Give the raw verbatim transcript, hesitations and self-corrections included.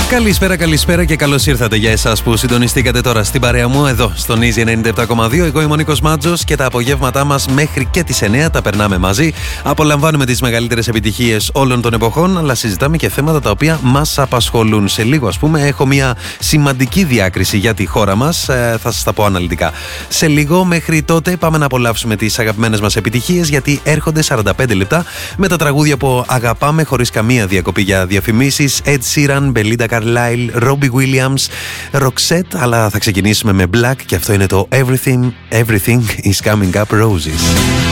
Καλησπέρα, καλησπέρα και καλώς ήρθατε για εσάς που συντονιστήκατε τώρα στην παρέα μου εδώ στον Easy ενενήντα επτά κόμμα δύο. Εγώ είμαι ο Νίκος Μάτζος και τα απογεύματά μας μέχρι και τις εννιά τα περνάμε μαζί. Απολαμβάνουμε τις μεγαλύτερες επιτυχίες όλων των εποχών, αλλά συζητάμε και θέματα τα οποία μας απασχολούν. Σε λίγο, ας πούμε, έχω μια σημαντική διάκριση για τη χώρα μας. Ε, θα σας τα πω αναλυτικά. Σε λίγο, μέχρι τότε, πάμε να απολαύσουμε τις αγαπημένες μας επιτυχίες, γιατί έρχονται σαράντα πέντε λεπτά με τα τραγούδια που αγαπάμε χωρίς καμία διακοπή για διαφημίσεις. Ed Sheeran, Belinda Carlisle, Robbie Williams, Roxette, αλλά θα ξεκινήσουμε με Black και αυτό είναι το Everything, Everything is Coming Up Roses.